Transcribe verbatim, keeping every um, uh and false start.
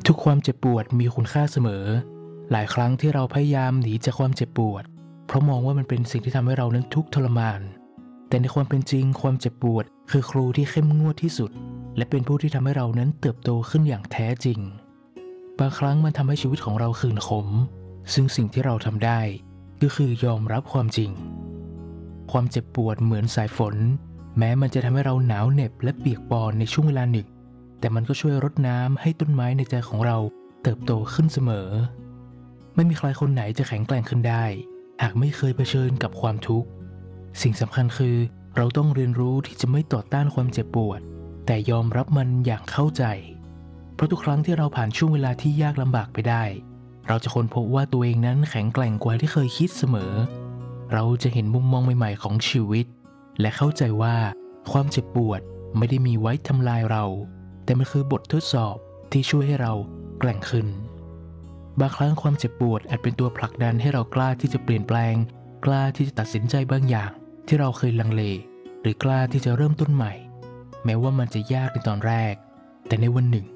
ทุกความเจ็บปวดมีคุณค่าเสมอหลายครั้งที่เราพยายามหนีจากความเจ็บปวดเพราะมองว่ามันเป็นสิ่งที่ทำให้เรานั้นทุกข์ทรมานแต่ในความเป็นจริงความเจ็บปวดคือครูที่เข้มงวดที่สุดและเป็นผู้ที่ทำให้เรานั้นเติบโตขึ้นอย่างแท้จริงบางครั้งมันทำให้ชีวิตของเราขื่นขมซึ่งสิ่งที่เราทำได้ก็คือยอมรับความจริงความเจ็บปวดเหมือนสายฝนแม้มันจะทำให้เราหนาวเหน็บและเปียกปอนในช่วงเวลาหนึ่งแต่มันก็ช่วยรดน้ำให้ต้นไม้ในใจของเราเติบโตขึ้นเสมอไม่มีใครคนไหนจะแข็งแกร่งขึ้นได้หากไม่เคยเผชิญกับความทุกข์สิ่งสำคัญคือเราต้องเรียนรู้ที่จะไม่ต่อต้านความเจ็บปวดแต่ยอมรับมันอย่างเข้าใจเพราะทุกครั้งที่เราผ่านช่วงเวลาที่ยากลำบากไปได้เราจะค้นพบว่าตัวเองนั้นแข็งแกร่งกว่าที่เคยคิดเสมอเราจะเห็นมุมมองใหม่ๆของชีวิตและเข้าใจว่าความเจ็บปวดไม่ได้มีไว้ทำลายเราแต่มันคือบททดสอบที่ช่วยให้เราแกร่งขึ้นบางครั้งความเจ็บปวดอาจเป็นตัวผลักดันให้เรากล้าที่จะเปลี่ยนแปลงกล้าที่จะตัดสินใจบางอย่างที่เราเคยลังเลหรือกล้าที่จะเริ่มต้นใหม่แม้ว่ามันจะยากในตอนแรกแต่ในวันหนึ่ง